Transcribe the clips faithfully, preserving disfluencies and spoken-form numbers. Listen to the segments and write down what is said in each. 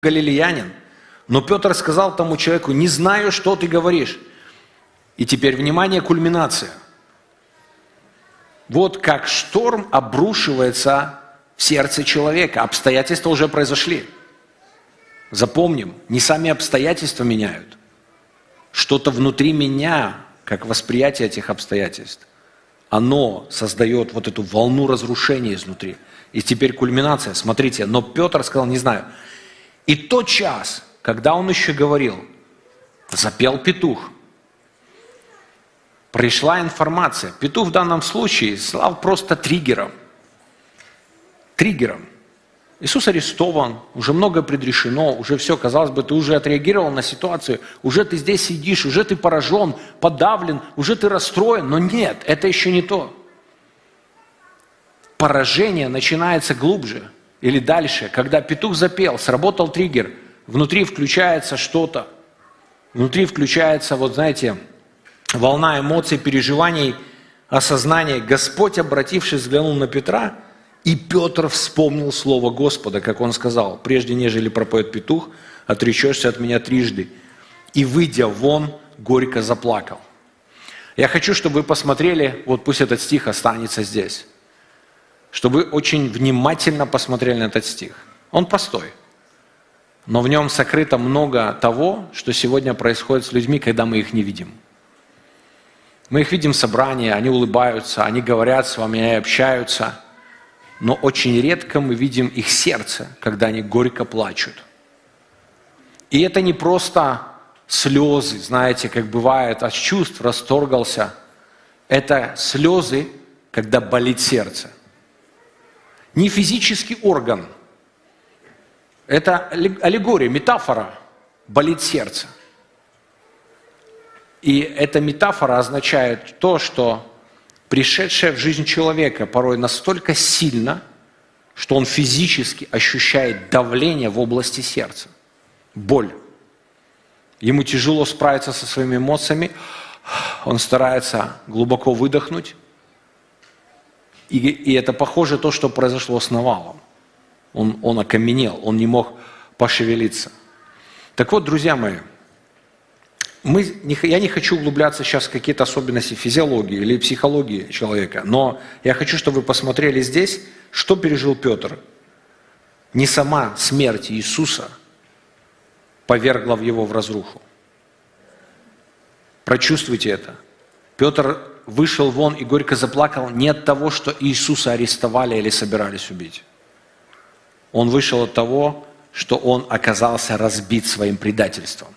галилеянин. Но Петр сказал тому человеку: не знаю, что ты говоришь. И теперь, внимание, кульминация. Вот как шторм обрушивается в сердце человека. Обстоятельства уже произошли. Запомним, не сами обстоятельства меняют. Что-то внутри меня, как восприятие этих обстоятельств, оно создает вот эту волну разрушения изнутри. И теперь кульминация. Смотрите, но Петр сказал: не знаю. И тот час, когда он еще говорил, запел петух. Пришла информация. Петух в данном случае стал просто триггером. Триггером. Иисус арестован, уже многое предрешено, уже все, казалось бы, ты уже отреагировал на ситуацию, уже ты здесь сидишь, уже ты поражен, подавлен, уже ты расстроен, но нет, это еще не то. Поражение начинается глубже или дальше. Когда петух запел, сработал триггер, внутри включается что-то, внутри включается, вот знаете, волна эмоций, переживаний, осознания. Господь, обратившись, взглянул на Петра, и Петр вспомнил слово Господа, как он сказал: прежде нежели пропоет петух, отречешься от меня трижды. И, выйдя вон, горько заплакал. Я хочу, чтобы вы посмотрели, вот пусть этот стих останется здесь, чтобы вы очень внимательно посмотрели на этот стих. Он простой, но в нем сокрыто много того, что сегодня происходит с людьми, когда мы их не видим. Мы их видим в собрании, они улыбаются, они говорят с вами, они общаются, но очень редко мы видим их сердце, когда они горько плачут. И это не просто слезы, знаете, как бывает, от чувств расторгался. Это слезы, когда болит сердце. Не физический орган. Это аллегория, метафора. Болит сердце. И эта метафора означает то, что пришедшее в жизнь человека порой настолько сильно, что он физически ощущает давление в области сердца. Боль. Ему тяжело справиться со своими эмоциями. Он старается глубоко выдохнуть. И, и это похоже на то, что произошло с Навалом. Он, он окаменел, он не мог пошевелиться. Так вот, друзья мои, мы, не, я не хочу углубляться сейчас в какие-то особенности физиологии или психологии человека, но я хочу, чтобы вы посмотрели здесь, что пережил Петр. Не сама смерть Иисуса повергла его в разруху. Прочувствуйте это. Петр вышел вон и горько заплакал не от того, что Иисуса арестовали или собирались убить. Он вышел от того, что он оказался разбит своим предательством.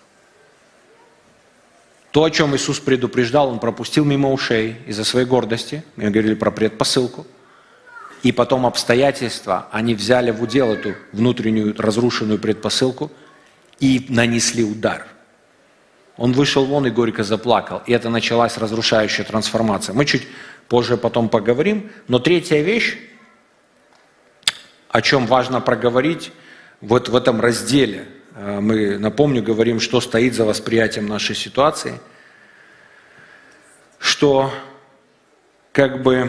То, о чем Иисус предупреждал, он пропустил мимо ушей из-за своей гордости. Мы говорили про предпосылку. И потом обстоятельства, они взяли в удел эту внутреннюю разрушенную предпосылку и нанесли удар. Он вышел вон и горько заплакал. И это началась разрушающая трансформация. Мы чуть позже потом поговорим. Но третья вещь, о чем важно проговорить, вот в этом разделе, мы, напомню, говорим, что стоит за восприятием нашей ситуации, что как бы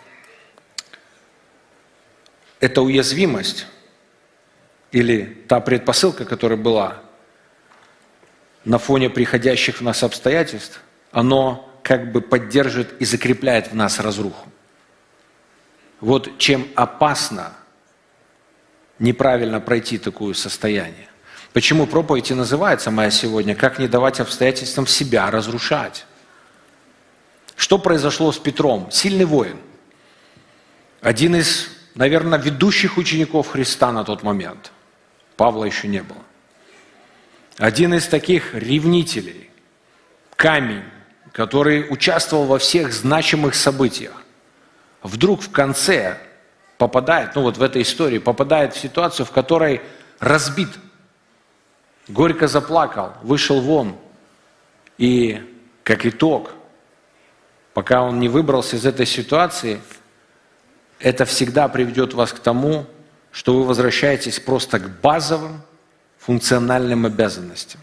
эта уязвимость или та предпосылка, которая была на фоне приходящих в нас обстоятельств, оно как бы поддерживает и закрепляет в нас разруху. Вот чем опасно неправильно пройти такое состояние. Почему проповедь и называется моя сегодня «Как не давать обстоятельствам себя разрушать». Что произошло с Петром? Сильный воин. Один из, наверное, ведущих учеников Христа на тот момент. Павла еще не было. Один из таких ревнителей. Камень, который участвовал во всех значимых событиях. Вдруг в конце попадает, ну вот в этой истории, попадает в ситуацию, в которой разбит. Горько заплакал, вышел вон. И, как итог, пока он не выбрался из этой ситуации, это всегда приведет вас к тому, что вы возвращаетесь просто к базовым функциональным обязанностям.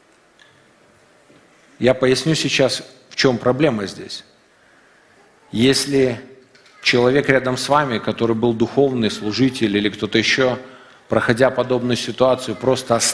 Я поясню сейчас, в чем проблема здесь. Если человек рядом с вами, который был духовный служитель или кто-то еще, проходя подобную ситуацию, просто оставить